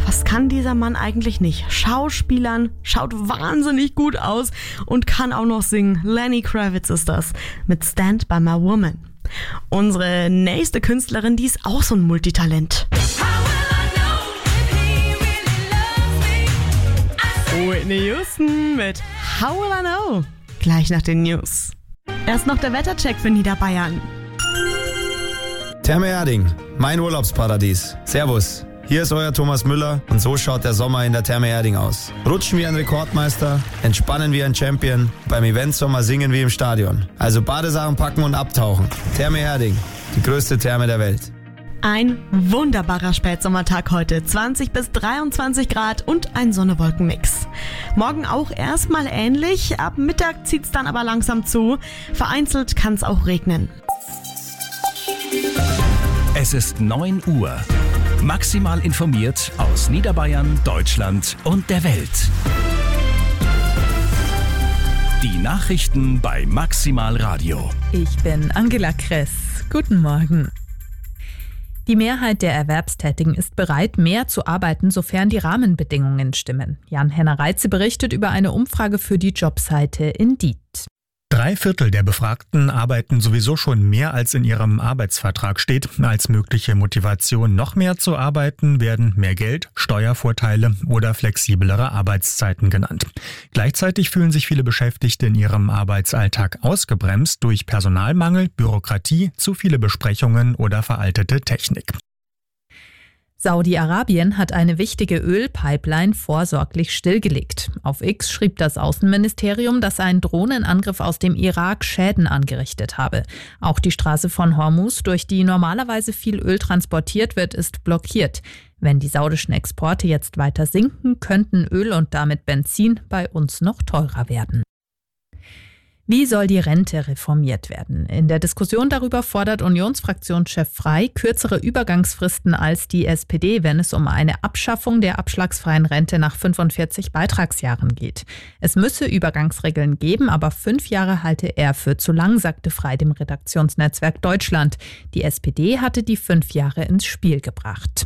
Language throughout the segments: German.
was kann dieser Mann eigentlich nicht? Schauspielern, schaut wahnsinnig gut aus und kann auch noch singen. Lenny Kravitz ist das mit Stand By My Woman. Unsere nächste Künstlerin, die ist auch so ein Multitalent. Whitney Houston mit How Will I Know? Gleich nach den News. Erst noch der Wettercheck für Niederbayern. Therme Erding, mein Urlaubsparadies. Servus, hier ist euer Thomas Müller und so schaut der Sommer in der Therme Erding aus. Rutschen wie ein Rekordmeister, entspannen wie ein Champion, beim Eventsommer singen wie im Stadion. Also Badesachen packen und abtauchen. Therme Erding, die größte Therme der Welt. Ein wunderbarer Spätsommertag heute, 20 bis 23 Grad und ein Sonne-Wolken-Mix. Morgen auch erstmal ähnlich, ab Mittag zieht's dann aber langsam zu. Vereinzelt kann's auch regnen. Es ist 9 Uhr. Maximal informiert aus Niederbayern, Deutschland und der Welt. Die Nachrichten bei Maximal Radio. Ich bin Angela Kress. Guten Morgen. Die Mehrheit der Erwerbstätigen ist bereit, mehr zu arbeiten, sofern die Rahmenbedingungen stimmen. Jan-Henner Reitze berichtet über eine Umfrage für die Jobseite Indeed. 3/4 der Befragten arbeiten sowieso schon mehr, als in ihrem Arbeitsvertrag steht. Als mögliche Motivation, noch mehr zu arbeiten, werden mehr Geld, Steuervorteile oder flexiblere Arbeitszeiten genannt. Gleichzeitig fühlen sich viele Beschäftigte in ihrem Arbeitsalltag ausgebremst durch Personalmangel, Bürokratie, zu viele Besprechungen oder veraltete Technik. Saudi-Arabien hat eine wichtige Ölpipeline vorsorglich stillgelegt. Auf X schrieb das Außenministerium, dass ein Drohnenangriff aus dem Irak Schäden angerichtet habe. Auch die Straße von Hormuz, durch die normalerweise viel Öl transportiert wird, ist blockiert. Wenn die saudischen Exporte jetzt weiter sinken, könnten Öl und damit Benzin bei uns noch teurer werden. Wie soll die Rente reformiert werden? In der Diskussion darüber fordert Unionsfraktionschef Frey kürzere Übergangsfristen als die SPD, wenn es um eine Abschaffung der abschlagsfreien Rente nach 45 Beitragsjahren geht. Es müsse Übergangsregeln geben, aber 5 Jahre halte er für zu lang, sagte Frey dem Redaktionsnetzwerk Deutschland. Die SPD hatte die 5 Jahre ins Spiel gebracht.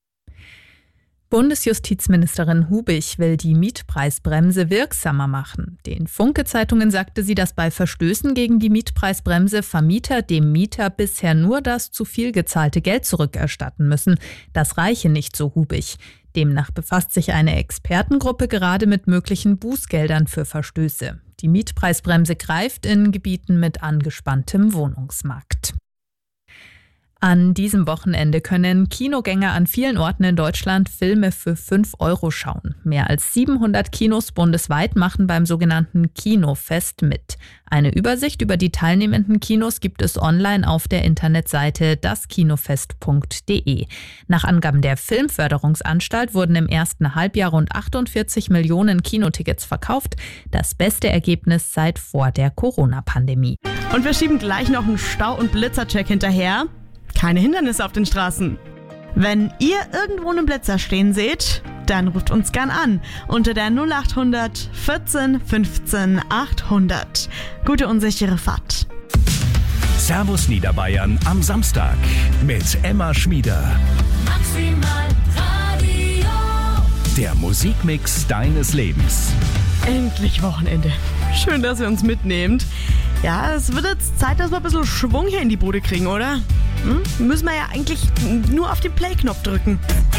Bundesjustizministerin Hubich will die Mietpreisbremse wirksamer machen. Den Funke-Zeitungen sagte sie, dass bei Verstößen gegen die Mietpreisbremse Vermieter dem Mieter bisher nur das zu viel gezahlte Geld zurückerstatten müssen. Das reiche nicht, so Hubich. Demnach befasst sich eine Expertengruppe gerade mit möglichen Bußgeldern für Verstöße. Die Mietpreisbremse greift in Gebieten mit angespanntem Wohnungsmarkt. An diesem Wochenende können Kinogänger an vielen Orten in Deutschland Filme für 5 € schauen. Mehr als 700 Kinos bundesweit machen beim sogenannten Kinofest mit. Eine Übersicht über die teilnehmenden Kinos gibt es online auf der Internetseite daskinofest.de. Nach Angaben der Filmförderungsanstalt wurden im ersten Halbjahr rund 48 Millionen Kinotickets verkauft. Das beste Ergebnis seit vor der Corona-Pandemie. Und wir schieben gleich noch einen Stau- und Blitzercheck hinterher. Keine Hindernisse auf den Straßen. Wenn ihr irgendwo einen Blitzer stehen seht, dann ruft uns gern an unter der 0800 14 15 800. Gute und sichere Fahrt. Servus Niederbayern am Samstag mit Emma Schmieder. Maximal Radio. Der Musikmix deines Lebens. Endlich Wochenende. Schön, dass ihr uns mitnehmt. Ja, es wird jetzt Zeit, dass wir ein bisschen Schwung hier in die Bude kriegen, oder? Müssen wir ja eigentlich nur auf den Play-Knopf drücken.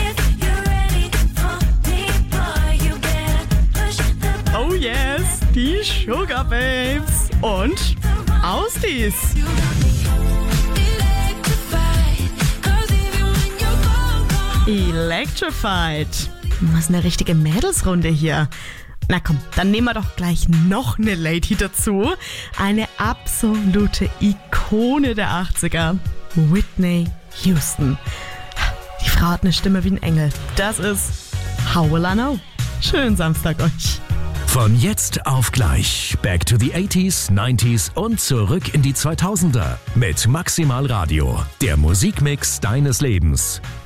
Oh yes, die Sugar Babes und Ausdies. Electrified. Was eine richtige Mädelsrunde hier. Na komm, dann nehmen wir doch gleich noch eine Lady dazu. Eine absolute Ikone der 80er. Whitney Houston. Die Frau hat eine Stimme wie ein Engel. Das ist How Will I Know. Schönen Samstag euch. Von jetzt auf gleich. Back to the 80s, 90s und zurück in die 2000er. Mit Maximal Radio. Der Musikmix deines Lebens.